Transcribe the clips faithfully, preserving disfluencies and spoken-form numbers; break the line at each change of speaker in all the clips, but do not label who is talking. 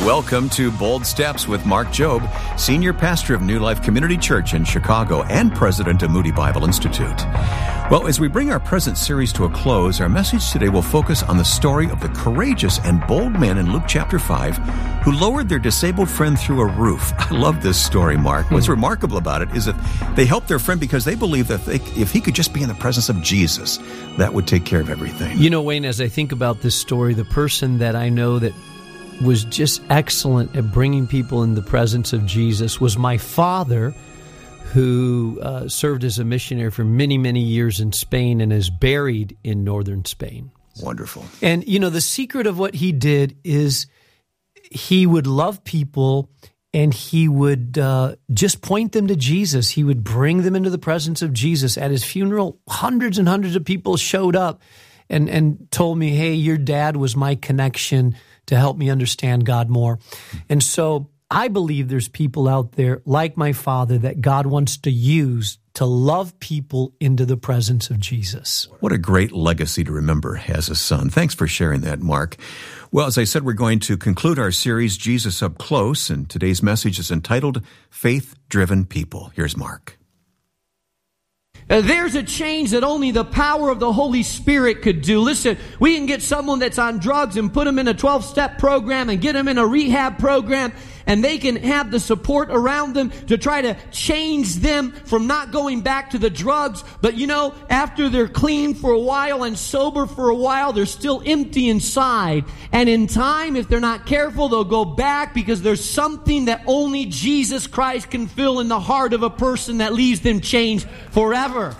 Welcome to Bold Steps with Mark Jobe, Senior Pastor of New Life Community Church in Chicago and President of Moody Bible Institute. Well, as we bring our present series to a close, our message today will focus on the story of the courageous and bold men in Luke chapter five who lowered their disabled friend through a roof. I love this story, Mark. What's remarkable about it is that they helped their friend because they believed that they, if he could just be in the presence of Jesus, that would take care of everything.
You know, Wayne, as I think about this story, the person that I know that was just excellent at bringing people in the presence of Jesus was my father, who uh, served as a missionary for many, many years in Spain and is buried in northern Spain.
Wonderful.
And, you know, the secret of what he did is he would love people and he would uh, just point them to Jesus. He would bring them into the presence of Jesus. At his funeral, hundreds and hundreds of people showed up and, and told me, hey, your dad was my connection to help me understand God more. And so I believe there's people out there like my father that God wants to use to love people into the presence of Jesus.
What a great legacy to remember as a son. Thanks for sharing that, Mark. Well, as I said, we're going to conclude our series, Jesus Up Close, and today's message is entitled Faith-Driven People. Here's Mark.
Uh, there's a change that only the power of the Holy Spirit could do. Listen, we can get someone that's on drugs and put them in a twelve-step program and get them in a rehab program, and they can have the support around them to try to change them from not going back to the drugs. But you know, after they're clean for a while and sober for a while, they're still empty inside. And in time, if they're not careful, they'll go back because there's something that only Jesus Christ can fill in the heart of a person that leaves them changed forever.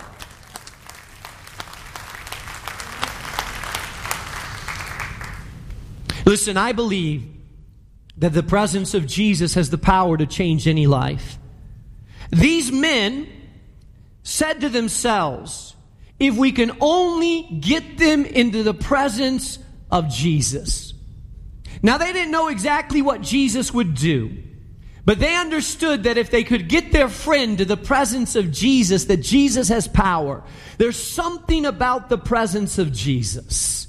Listen, I believe that the presence of Jesus has the power to change any life. These men said to themselves, if we can only get them into the presence of Jesus. Now, they didn't know exactly what Jesus would do, but they understood that if they could get their friend to the presence of Jesus, that Jesus has power. There's something about the presence of Jesus.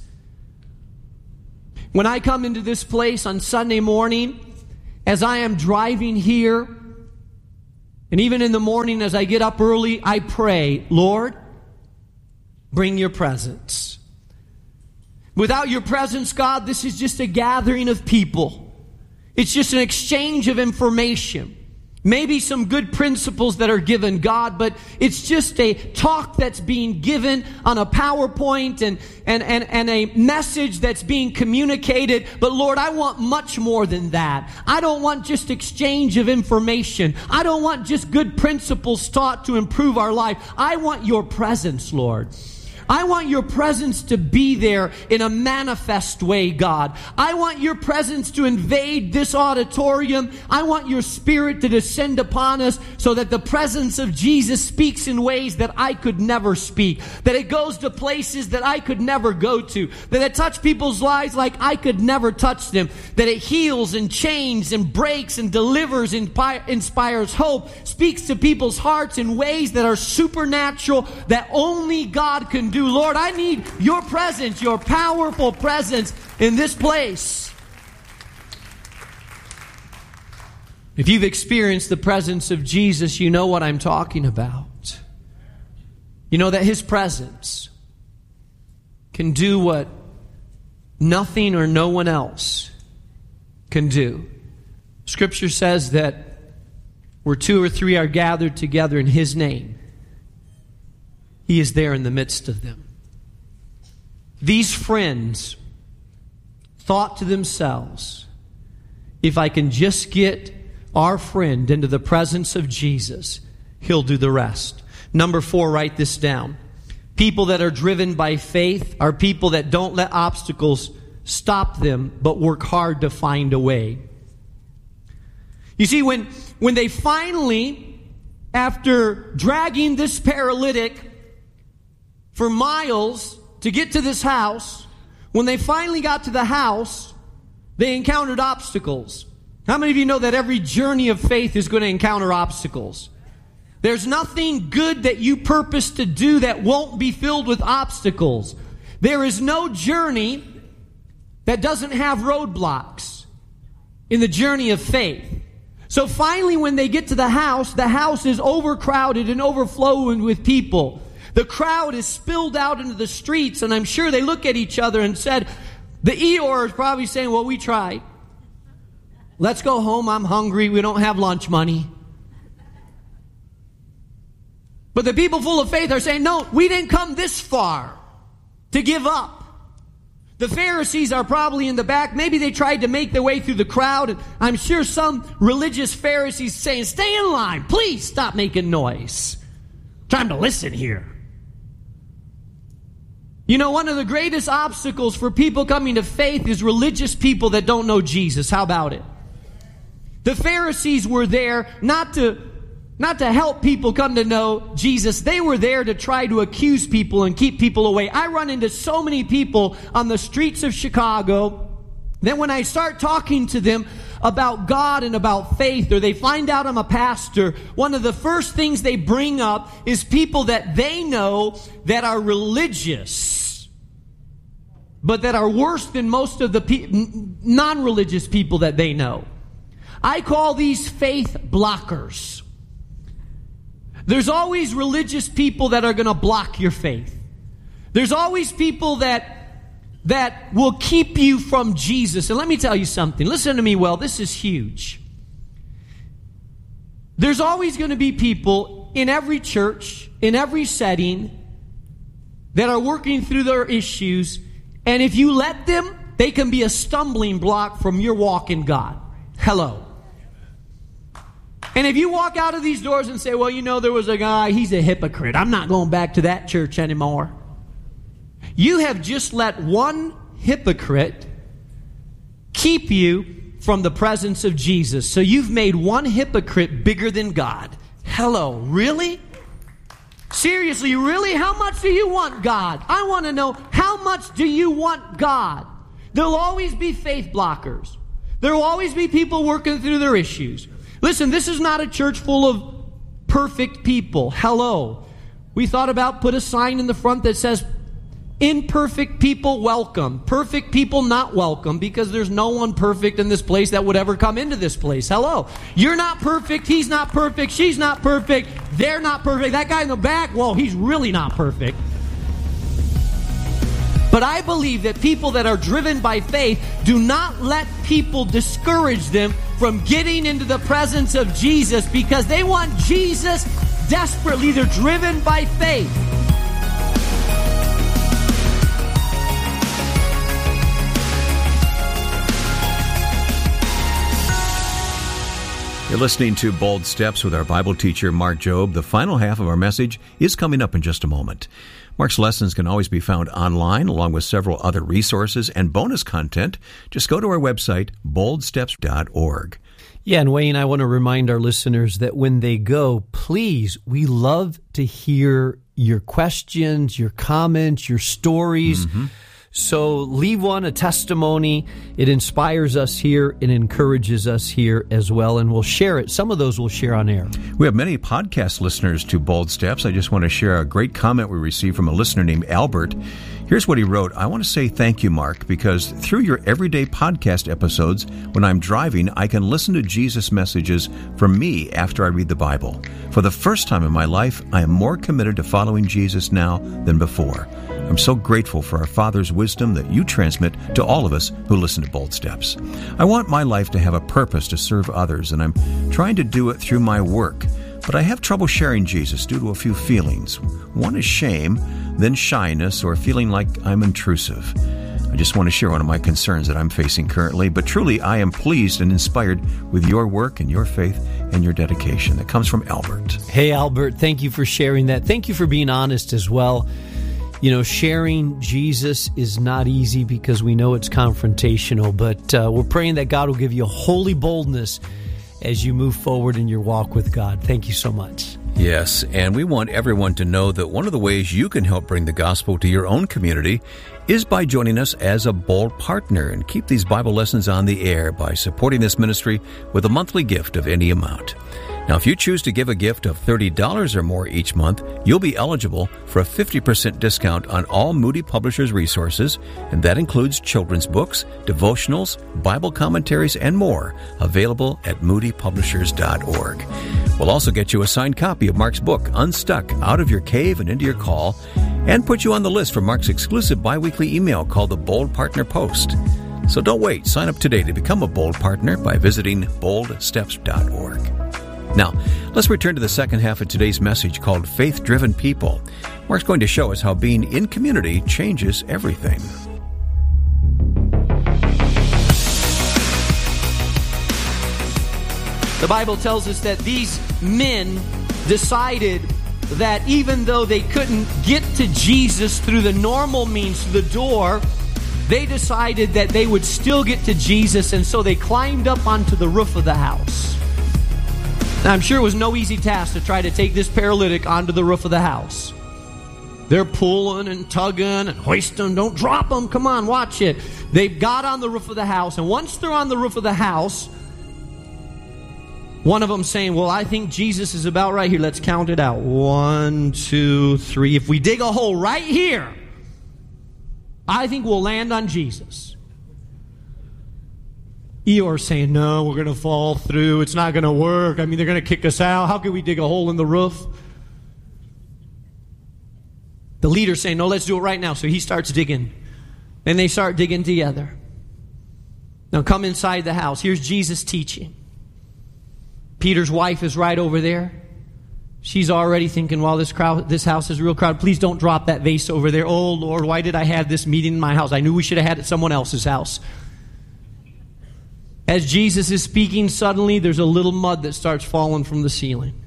When I come into this place on Sunday morning, as I am driving here, and even in the morning as I get up early, I pray, Lord, bring your presence. Without your presence, God, this is just a gathering of people. It's just an exchange of information. Maybe some good principles that are given, God, but it's just a talk that's being given on a PowerPoint and, and, and, and a message that's being communicated. But Lord, I want much more than that. I don't want just exchange of information. I don't want just good principles taught to improve our life. I want your presence, Lord. I want your presence to be there in a manifest way, God. I want your presence to invade this auditorium. I want your Spirit to descend upon us so that the presence of Jesus speaks in ways that I could never speak, that it goes to places that I could never go to, that it touches people's lives like I could never touch them, that it heals and changes and breaks and delivers, inspires hope, speaks to people's hearts in ways that are supernatural, that only God can do. Lord, I need your presence, your powerful presence in this place. If you've experienced the presence of Jesus, you know what I'm talking about. You know that his presence can do what nothing or no one else can do. Scripture says that where two or three are gathered together in his name, he is there in the midst of them. These friends thought to themselves, if I can just get our friend into the presence of Jesus, he'll do the rest. Number four, write this down. People that are driven by faith are people that don't let obstacles stop them, but work hard to find a way. You see, when, when they finally, after dragging this paralytic for miles to get to this house, when they finally got to the house, they encountered obstacles. How many of you know that every journey of faith is going to encounter obstacles? There's nothing good that you purpose to do that won't be filled with obstacles. There is no journey that doesn't have roadblocks. in the journey of faith. So finally, when they get to the house, the house is overcrowded and overflowing with people. The crowd is spilled out into the streets, and I'm sure they look at each other and said, the Eeyore is probably saying, well, we tried. Let's go home. I'm hungry. We don't have lunch money. But the people full of faith are saying, no, we didn't come this far to give up. The Pharisees are probably in the back. Maybe they tried to make their way through the crowd. And I'm sure some religious Pharisees saying, stay in line. Please stop making noise. Time to listen here. You know, one of the greatest obstacles for people coming to faith is religious people that don't know Jesus. How about it? The Pharisees were there not to, not to help people come to know Jesus. They were there to try to accuse people and keep people away. I run into so many people on the streets of Chicago that when I start talking to them about God and about faith, or they find out I'm a pastor, one of the first things they bring up is people that they know that are religious, but that are worse than most of the pe- non-religious people that they know. I call these faith blockers. There's always religious people that are going to block your faith. There's always people that that will keep you from Jesus. And let me tell you something. Listen to me well. This is huge. There's always going to be people in every church, in every setting, that are working through their issues. And if you let them, they can be a stumbling block from your walk in God. Hello. And if you walk out of these doors and say, well, you know, there was a guy, he's a hypocrite. I'm not going back to that church anymore. You have just let one hypocrite keep you from the presence of Jesus. So you've made one hypocrite bigger than God. Hello, really? Seriously, really? How much do you want God? I want to know, how much do you want God? There'll always be faith blockers. There will always be people working through their issues. Listen, this is not a church full of perfect people. Hello. We thought about put a sign in the front that says, imperfect people welcome. Perfect people not welcome, because there's no one perfect in this place that would ever come into this place. Hello. You're not perfect. He's not perfect. She's not perfect. They're not perfect. That guy in the back, whoa, he's really not perfect. But I believe that people that are driven by faith do not let people discourage them from getting into the presence of Jesus, because they want Jesus desperately. They're driven by faith.
You're listening to Bold Steps with our Bible teacher, Mark Jobe. The final half of our message is coming up in just a moment. Mark's lessons can always be found online, along with several other resources and bonus content. Just go to our website, bold steps dot org.
Yeah, and Wayne, I want to remind our listeners that when they go, please, we love to hear your questions, your comments, your stories. Mm-hmm. So leave one, a testimony. It inspires us here. It encourages us here as well, and we'll share it. Some of those we'll share on air.
We have many podcast listeners to Bold Steps. I just want to share a great comment we received from a listener named Albert. Here's what he wrote. I want to say thank you, Mark, because through your everyday podcast episodes, when I'm driving, I can listen to Jesus' messages for me after I read the Bible. For the first time in my life, I am more committed to following Jesus now than before. I'm so grateful for our Father's wisdom that you transmit to all of us who listen to Bold Steps. I want my life to have a purpose to serve others, and I'm trying to do it through my work. But I have trouble sharing Jesus due to a few feelings. One is shame, then shyness, or feeling like I'm intrusive. I just want to share one of my concerns that I'm facing currently, but truly I am pleased and inspired with your work and your faith and your dedication. That comes from Albert.
Hey, Albert, thank you for sharing that. Thank you for being honest as well. You know, sharing Jesus is not easy because we know it's confrontational, but uh, we're praying that God will give you a holy boldness as you move forward in your walk with God. Thank you so much.
Yes, and we want everyone to know that one of the ways you can help bring the gospel to your own community is by joining us as a Bold partner and keep these Bible lessons on the air by supporting this ministry with a monthly gift of any amount. Now, if you choose to give a gift of thirty dollars or more each month, you'll be eligible for a fifty percent discount on all Moody Publishers resources, and that includes children's books, devotionals, Bible commentaries, and more, available at moody publishers dot org. We'll also get you a signed copy of Mark's book, Unstuck, Out of Your Cave and Into Your Call, and put you on the list for Mark's exclusive biweekly email called the Bold Partner Post. So don't wait. Sign up today to become a Bold Partner by visiting bold steps dot org. Now, let's return to the second half of today's message called Faith-Driven People. Mark's going to show us how being in community changes everything.
The Bible tells us that these men decided that even though they couldn't get to Jesus through the normal means, through the door, they decided that they would still get to Jesus, and so they climbed up onto the roof of the house. Now, I'm sure it was no easy task to try to take this paralytic onto the roof of the house. They're pulling and tugging and hoisting. Don't drop them. Come on, watch it. They got on the roof of the house, and once they're on the roof of the house, one of them saying, well, I think Jesus is about right here. Let's count it out. One, two, three. If we dig a hole right here, I think we'll land on Jesus. Eeyore's saying, no, we're going to fall through. It's not going to work. I mean, they're going to kick us out. How can we dig a hole in the roof? The leader's saying, no, let's do it right now. So he starts digging. Then they start digging together. Now come inside the house. Here's Jesus teaching. Peter's wife is right over there. She's already thinking, well, this crowd, this house is real crowded. Please don't drop that vase over there. Oh, Lord, why did I have this meeting in my house? I knew we should have had it at someone else's house. As Jesus is speaking, suddenly there's a little mud that starts falling from the ceiling.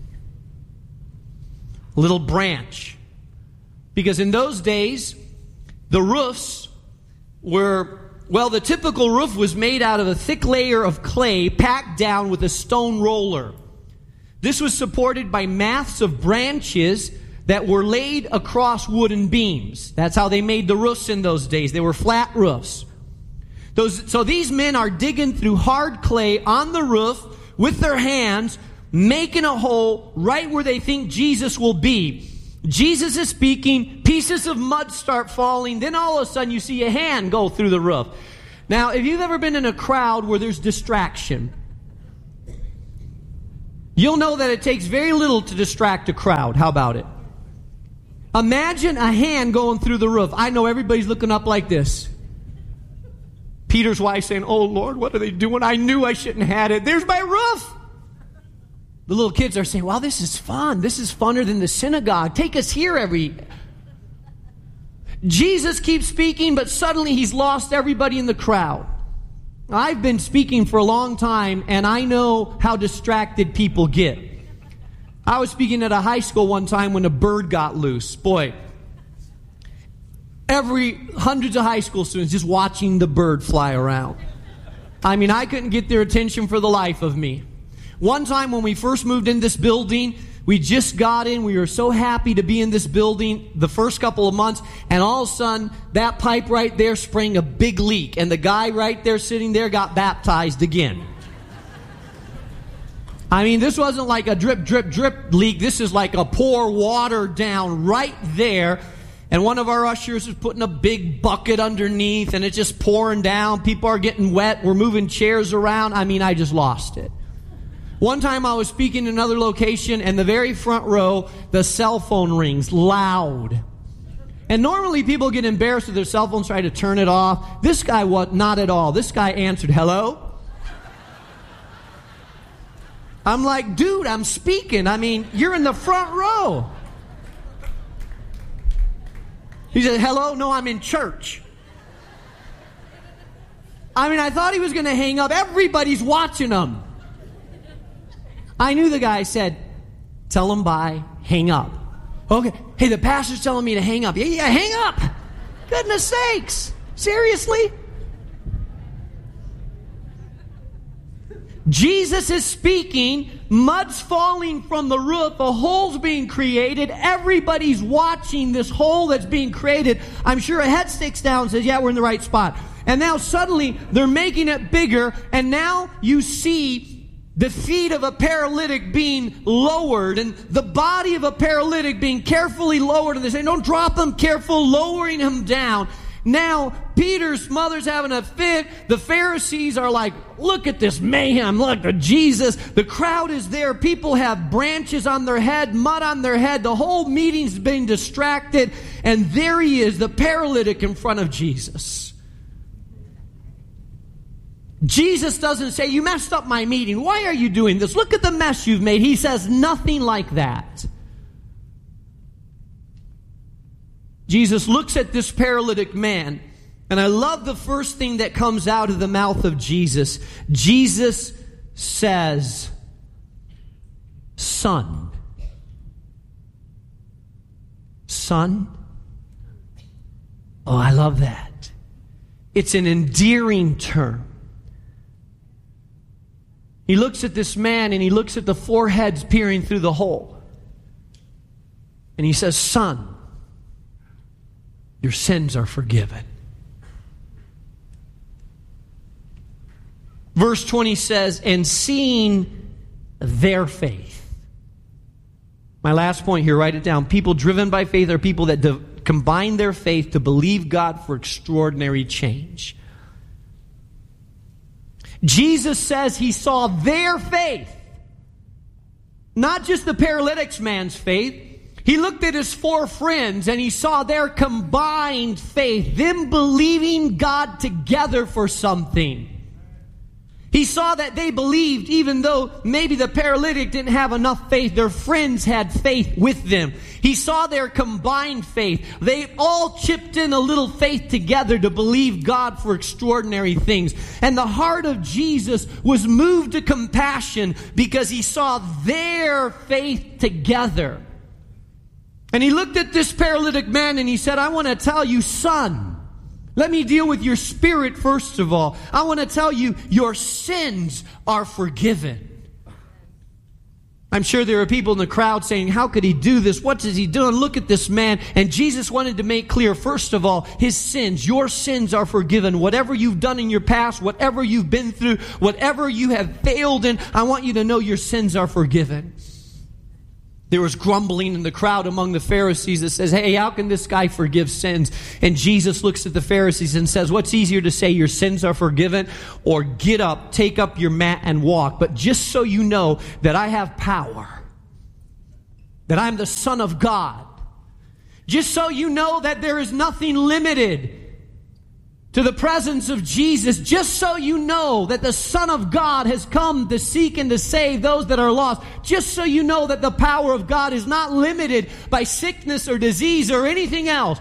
A little branch. Because in those days, the roofs were, well, the typical roof was made out of a thick layer of clay packed down with a stone roller. This was supported by masts of branches that were laid across wooden beams. That's how they made the roofs in those days. They were flat roofs. Those, so these men are digging through hard clay on the roof with their hands, making a hole right where they think Jesus will be. Jesus is speaking, pieces of mud start falling, then all of a sudden you see a hand go through the roof. Now, if you've ever been in a crowd where there's distraction, you'll know that it takes very little to distract a crowd. How about it? Imagine a hand going through the roof. I know everybody's looking up like this. Peter's wife saying, oh, Lord, what are they doing? I knew I shouldn't have had it. There's my roof. The little kids are saying, wow, this is fun. This is funner than the synagogue. Take us here every... Jesus keeps speaking, but suddenly he's lost everybody in the crowd. I've been speaking for a long time, and I know how distracted people get. I was speaking at a high school one time when a bird got loose. Boy, every hundreds of high school students just watching the bird fly around. I mean, I couldn't get their attention for the life of me. One time when we first moved in this building, we just got in. We were so happy to be in this building the first couple of months. And all of a sudden, that pipe right there sprang a big leak. And the guy right there sitting there got baptized again. I mean, this wasn't like a drip, drip, drip leak. This is like a pour water down right there. And one of our ushers is putting a big bucket underneath. And it's just pouring down. People are getting wet. We're moving chairs around. I mean, I just lost it. One time I was speaking in another location, and the very front row, the cell phone rings loud. And normally people get embarrassed with their cell phones, try to turn it off. This guy, what? Not at all. This guy answered, hello? I'm like, dude, I'm speaking. I mean, you're in the front row. He said, hello? No, I'm in church. I mean, I thought he was going to hang up. Everybody's watching him. I knew the guy said, tell him bye, hang up. Okay. Hey, the pastor's telling me to hang up. Yeah, yeah, hang up. Goodness sakes. Seriously? Jesus is speaking. Mud's falling from the roof. A hole's being created. Everybody's watching this hole that's being created. I'm sure a head sticks down and says, yeah, we're in the right spot. And now suddenly they're making it bigger. And now you see the feet of a paralytic being lowered and the body of a paralytic being carefully lowered. And they say, don't drop him, careful, lowering him down. Now, Peter's mother's having a fit. The Pharisees are like, look at this mayhem. Look at Jesus. The crowd is there. People have branches on their head, mud on their head. The whole meeting's being distracted. And there he is, the paralytic in front of Jesus. Jesus doesn't say, you messed up my meeting. Why are you doing this? Look at the mess you've made. He says nothing like that. Jesus looks at this paralytic man, and I love the first thing that comes out of the mouth of Jesus. Jesus says, son. Son? Oh, I love that. It's an endearing term. He looks at this man, and he looks at the four heads peering through the hole. And he says, son, your sins are forgiven. Verse twenty says, and seeing their faith. My last point here, write it down. People driven by faith are people that de- combine their faith to believe God for extraordinary change. Jesus says he saw their faith. Not just the paralytic man's faith. He looked at his four friends and he saw their combined faith, them believing God together for something. He saw that they believed, even though maybe the paralytic didn't have enough faith, their friends had faith with them. He saw their combined faith. They all chipped in a little faith together to believe God for extraordinary things. And the heart of Jesus was moved to compassion because he saw their faith together. And he looked at this paralytic man and he said, I want to tell you, son, let me deal with your spirit first of all. I want to tell you, your sins are forgiven. I'm sure there are people in the crowd saying, how could he do this? What is he doing? Look at this man. And Jesus wanted to make clear, first of all, his sins, your sins are forgiven. Whatever you've done in your past, whatever you've been through, whatever you have failed in, I want you to know your sins are forgiven. There was grumbling in the crowd among the Pharisees that says, hey, how can this guy forgive sins? And Jesus looks at the Pharisees and says, what's easier to say, your sins are forgiven, or get up, take up your mat and walk? But just so you know that I have power, that I'm the Son of God, just so you know that there is nothing limited to the presence of Jesus, just so you know that the Son of God has come to seek and to save those that are lost, just so you know that the power of God is not limited by sickness or disease or anything else.